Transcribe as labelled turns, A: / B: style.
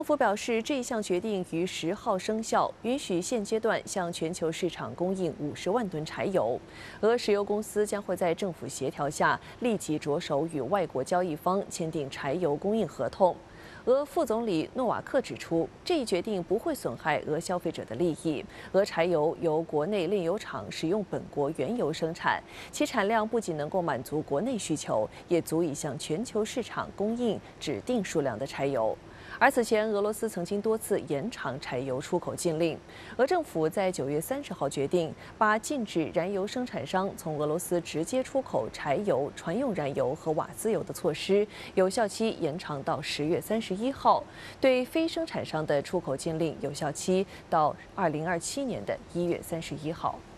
A: 政府表示，这一项决定于10号生效，允许现阶段向全球市场供应50万吨柴油。俄石油公司将会在政府协调下，立即着手与外国交易方签订柴油供应合同。俄副总理诺瓦克指出，这一决定不会损害俄消费者的利益。俄柴油由国内炼油厂使用本国原油生产，其产量不仅能够满足国内需求，也足以向全球市场供应指定数量的柴油。而此前，俄罗斯曾经多次延长柴油出口禁令。俄政府在9月30号决定，把禁止燃油生产商从俄罗斯直接出口柴油、船用燃油和瓦斯油的措施有效期延长到10月31号，对非生产商的出口禁令有效期到2027年的1月31号。